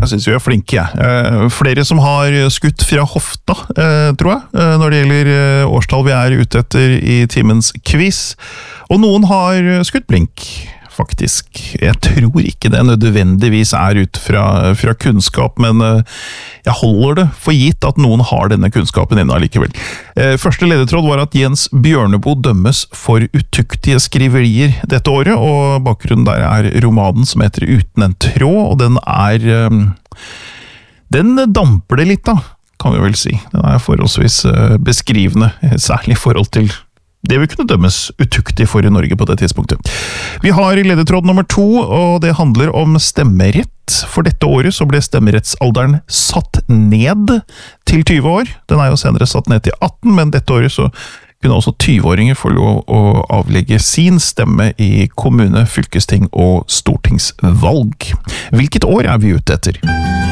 Jeg synes vi flinke, jeg. Flere som har skutt fra hofta, tror jeg, når det gjelder årstall vi ute etter i timens quiz. Og noen har skutt blink, faktisk. Jeg tror ikke det nødvendigvis ut fra kunnskap, men jeg holder det for gitt at noen har denne kunnskapen inne allikevel. Første ledetråd var at Jens Bjørneboe dømmes for utuktige skriverier dette året, og bakgrunnen der romanen som heter Uten en tråd, og den damper det litt da, kan vi vel si. Den forholdsvis beskrivende, særlig i forhold til det vi kunne dømmes utuktig for i Norge på det tidspunktet. Vi har ledetråd nummer 2, og det handler om stemmerett. For dette året så ble stemmerettsalderen satt ned til 20 år. Den jo senere satt ned til 18, men dette året så kunne også 20-åringer få lov å avlegge sin stemme i kommune, fylkesting og stortingsvalg. Hvilket år vi ute etter?